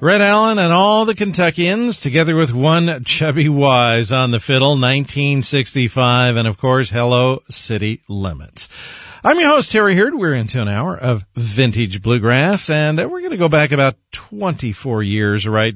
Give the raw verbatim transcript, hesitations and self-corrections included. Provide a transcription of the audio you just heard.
Red Allen and all the Kentuckians, together with one Chubby Wise on the fiddle, nineteen sixty-five, and of course, Hello City Limits. I'm your host, Terry Hurd. We're into an hour of vintage bluegrass, and we're going to go back about twenty-four years right